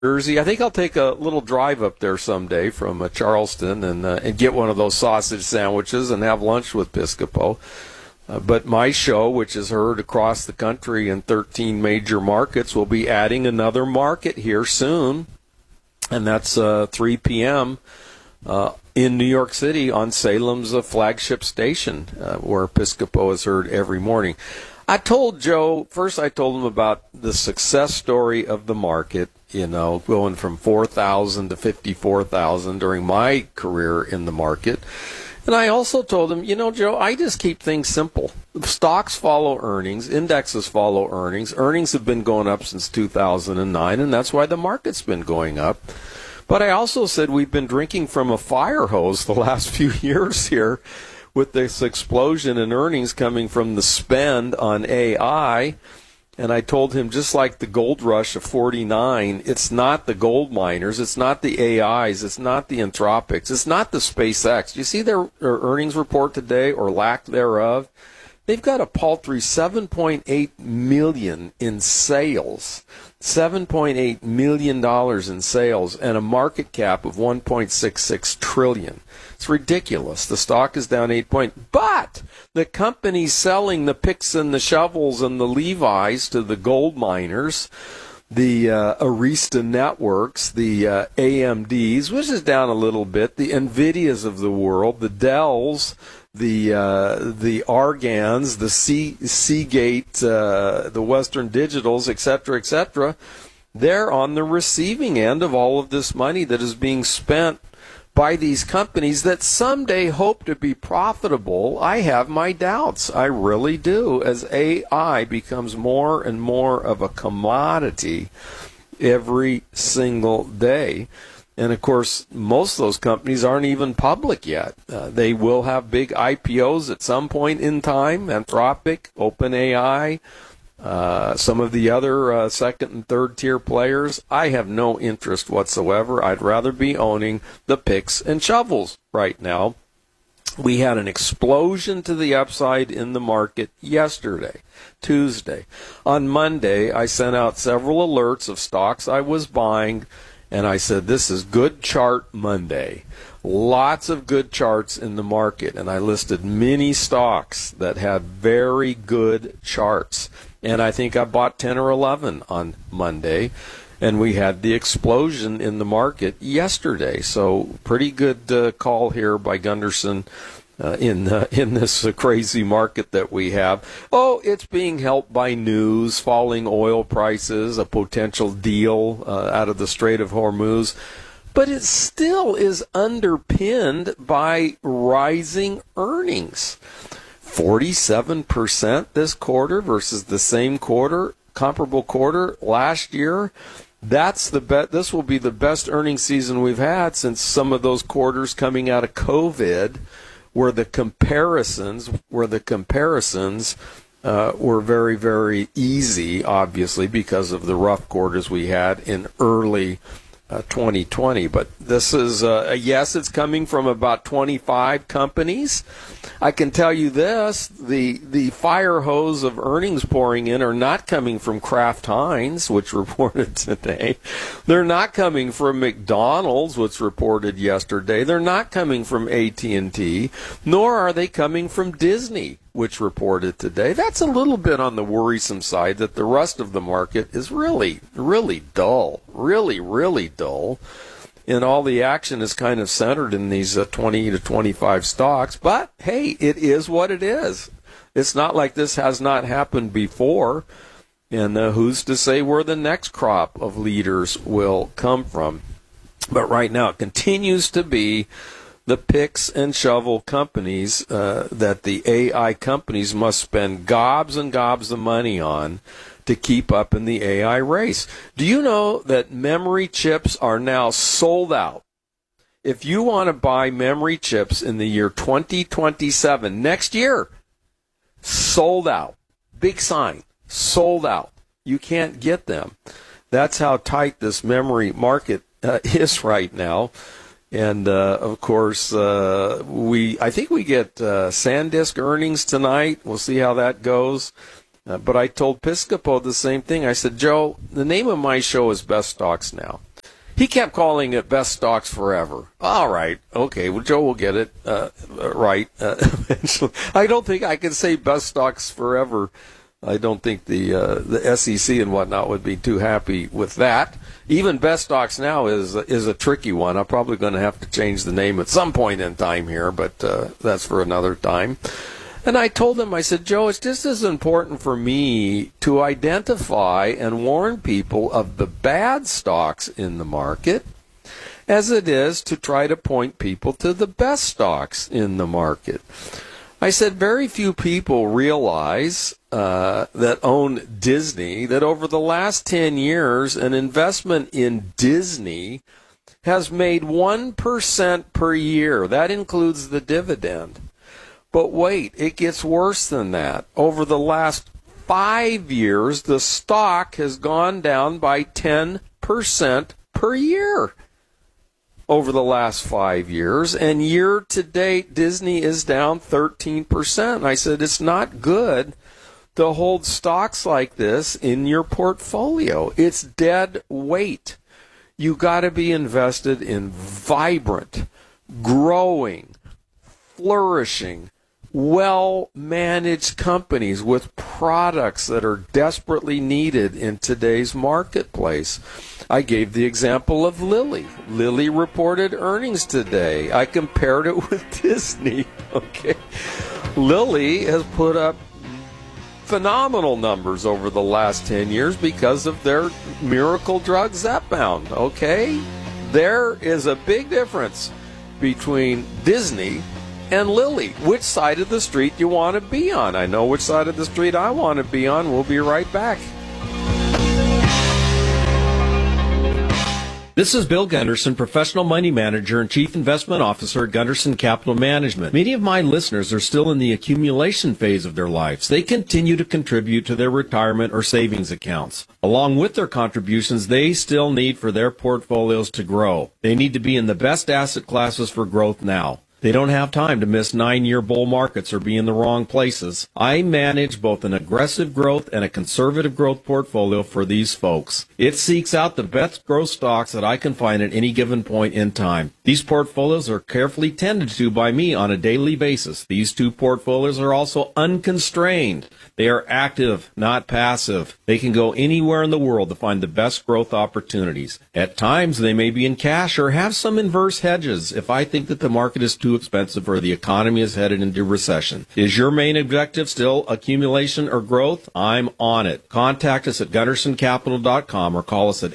Jersey. I think I'll take a little drive up there someday from Charleston and get one of those sausage sandwiches and have lunch with Piscopo. But my show, which is heard across the country in 13 major markets, will be adding another market here soon, and that's 3 p.m. In New York City on Salem's flagship station, where Piscopo is heard every morning. I told Joe, first I told him about the success story of the market, going from 4,000 to 54,000 during my career in the market. And I also told him, Joe, I just keep things simple. Stocks follow earnings, indexes follow earnings. Earnings have been going up since 2009, and that's why the market's been going up. But I also said we've been drinking from a fire hose the last few years here with this explosion in earnings coming from the spend on AI. And I told him, just like the gold rush of 49, it's not the gold miners, it's not the AIs, it's not the Anthropics, it's not the SpaceX. Do you see their earnings report today, or lack thereof? They've got a paltry $7.8 million in sales, $7.8 million in sales, and a market cap of $1.66 trillion. It's ridiculous. The stock is down 8 points. But the companies selling the picks and the shovels and the Levi's to the gold miners, the Arista Networks, the AMDs, which is down a little bit, the NVIDIAs of the world, the Dells, the Argans, the Seagate, the Western Digitals, etc., they're on the receiving end of all of this money that is being spent by these companies that someday hope to be profitable. I have my doubts. I really do, as AI becomes more and more of a commodity every single day. And, of course, most of those companies aren't even public yet. They will have big IPOs at some point in time. Anthropic, OpenAI, some of the other second and third tier players. I have no interest whatsoever. I'd rather be owning the picks and shovels right now. We had an explosion to the upside in the market yesterday, Tuesday. On Monday, I sent out several alerts of stocks I was buying, and I said, this is Good Chart Monday. Lots of good charts in the market, and I listed many stocks that had very good charts. And I think I bought 10 or 11 on Monday, and we had the explosion in the market yesterday. So pretty good call here by Gunderson in this crazy market that we have. Oh, it's being helped by news, falling oil prices, a potential deal out of the Strait of Hormuz. But it still is underpinned by rising earnings. 47% this quarter versus the same quarter, comparable quarter last year. That's the This will be the best earnings season we've had since some of those quarters coming out of COVID, where the comparisons were very, very easy, obviously, because of the rough quarters we had in early 2020. But this is, yes, it's coming from about 25 companies. I can tell you this, the fire hose of earnings pouring in are not coming from Kraft Heinz, which reported today. They're not coming from McDonald's, which reported yesterday. They're not coming from AT&T, nor are they coming from Disney, which reported today. That's a little bit on the worrisome side, that the rest of the market is really, really dull, really dull. And all the action is kind of centered in these 20 to 25 stocks. But, hey, it is what it is. It's not like this has not happened before. And who's to say where the next crop of leaders will come from? But right now it continues to be the picks and shovel companies that the AI companies must spend gobs and gobs of money on to keep up in the AI race. Do you know that memory chips are now sold out? If you want to buy memory chips in the year 2027, next year, sold out. Big sign, sold out. You can't get them. That's how tight this memory market is right now. And, of course, I think we get SanDisk earnings tonight. We'll see how that goes. But I told Piscopo the same thing. I said, Joe, the name of my show is Best Stocks Now. He kept calling it Best Stocks Forever. All right. Okay. Well, Joe will get it right eventually. I don't think I can say Best Stocks Forever. I don't think the SEC and whatnot would be too happy with that. Even Best Stocks now is a tricky one. I'm probably going to have to change the name at some point in time here, but that's for another time. And I told him, I said, Joe, it's just as important for me to identify and warn people of the bad stocks in the market as it is to try to point people to the best stocks in the market. I said, very few people realize that own Disney that over the last 10 years, an investment in Disney has made 1% per year. That includes the dividend. But wait, it gets worse than that. Over the last 5 years, the stock has gone down by 10% per year over the last 5 years. And year to date, Disney is down 13%. I said, it's not good to hold stocks like this in your portfolio. It's dead weight. You got to be invested in vibrant, growing, flourishing, well-managed companies with products that are desperately needed in today's marketplace. I gave the example of Lilly. Lilly reported earnings today. I compared it with Disney. Okay, Lilly has put up phenomenal numbers over the last 10 years because of their miracle drug Zepbound. Okay, there is a big difference between Disney and Lilly. Which side of the street you want to be on? I know which side of the street I want to be on. We'll be right back. This is Bill Gunderson, Professional Money Manager and Chief Investment Officer at Gunderson Capital Management. Many of my listeners are still in the accumulation phase of their lives. They continue to contribute to their retirement or savings accounts. Along with their contributions, they still need for their portfolios to grow. They need to be in the best asset classes for growth now. They don't have time to miss 9-year bull markets or be in the wrong places. I manage both an aggressive growth and a conservative growth portfolio for these folks. It seeks out the best growth stocks that I can find at any given point in time. These portfolios are carefully tended to by me on a daily basis. These two portfolios are also unconstrained. They are active, not passive. They can go anywhere in the world to find the best growth opportunities. At times, they may be in cash or have some inverse hedges if I think that the market is too expensive or the economy is headed into recession. Is your main objective still accumulation or growth? I'm on it. Contact us at GundersonCapital.com or call us at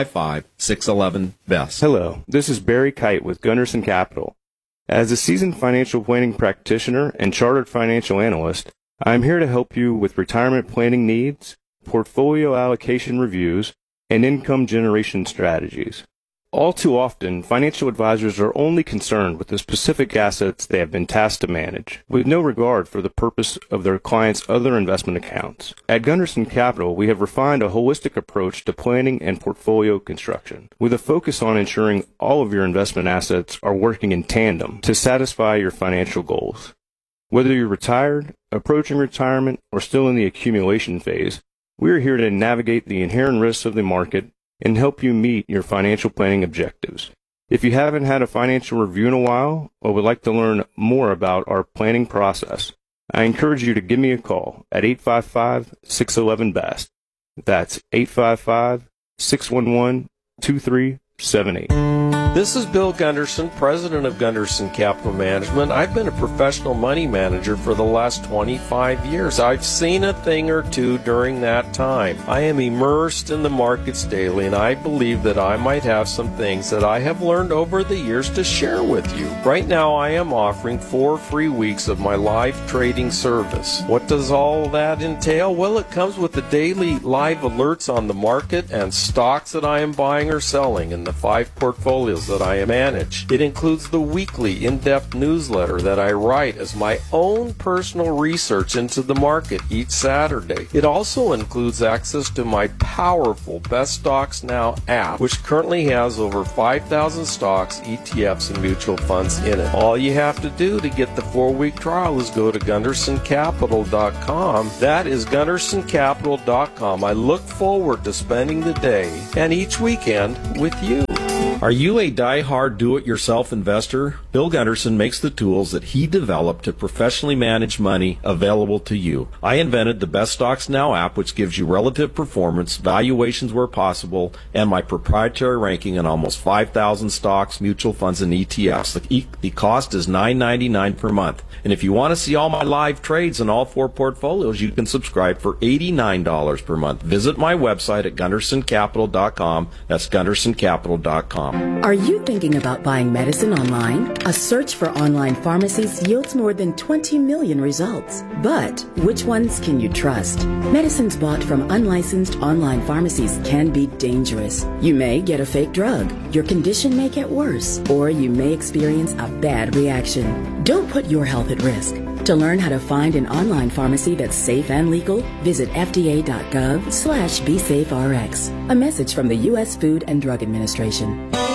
855-611-BEST. Hello, this is Barry Kite with Gunderson Capital. As a seasoned financial planning practitioner and chartered financial analyst, I'm here to help you with retirement planning needs, portfolio allocation reviews, and income generation strategies. All too often, financial advisors are only concerned with the specific assets they have been tasked to manage, with no regard for the purpose of their clients' other investment accounts. At Gunderson Capital, we have refined a holistic approach to planning and portfolio construction, with a focus on ensuring all of your investment assets are working in tandem to satisfy your financial goals. Whether you're retired, approaching retirement, or still in the accumulation phase, we are here to navigate the inherent risks of the market and help you meet your financial planning objectives. If you haven't had a financial review in a while or would like to learn more about our planning process, I encourage you to give me a call at 855-611-BEST. That's 855-611-2378. This is Bill Gunderson, president of Gunderson Capital Management. I've been a professional money manager for the last 25 years. I've seen a thing or two during that time. I am immersed in the markets daily, and I believe that I might have some things that I have learned over the years to share with you. Right now, I am offering 4 free weeks of my live trading service. What does all that entail? Well, it comes with the daily live alerts on the market and stocks that I am buying or selling in the 5 portfolios that I manage. It includes the weekly in-depth newsletter that I write as my own personal research into the market each Saturday. It also includes access to my powerful Best Stocks Now app, which currently has over 5,000 stocks, ETFs, and mutual funds in it. All you have to do to get the 4-week trial is go to GundersonCapital.com. That is GundersonCapital.com. I look forward to spending the day and each weekend with you. Are you a die-hard do-it-yourself investor? Bill Gunderson makes the tools that he developed to professionally manage money available to you. I invented the Best Stocks Now app, which gives you relative performance, valuations where possible, and my proprietary ranking on almost 5,000 stocks, mutual funds, and ETFs. The cost is $9.99 per month. And if you want to see all my live trades in all 4 portfolios, you can subscribe for $89 per month. Visit my website at GundersonCapital.com. That's GundersonCapital.com. Are you thinking about buying medicine online? A search for online pharmacies yields more than 20 million results. But which ones can you trust? Medicines bought from unlicensed online pharmacies can be dangerous. You may get a fake drug, your condition may get worse, or you may experience a bad reaction. Don't put your health at risk. To learn how to find an online pharmacy that's safe and legal, visit fda.gov/BeSafeRx. A message from the U.S. Food and Drug Administration.